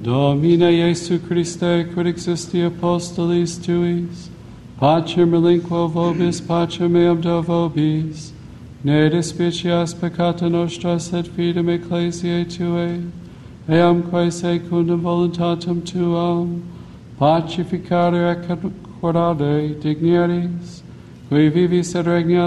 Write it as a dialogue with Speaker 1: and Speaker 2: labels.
Speaker 1: Domine Iesu Christe, quid existi apostolis tuis, pacem relinquo vobis, pacem meam do vobis, ne despicias peccata nostra, sed fidem ecclesiae tuae, eam quae secundum voluntatem tuam, pacificare et concordare dignieris, qui vivis et regnas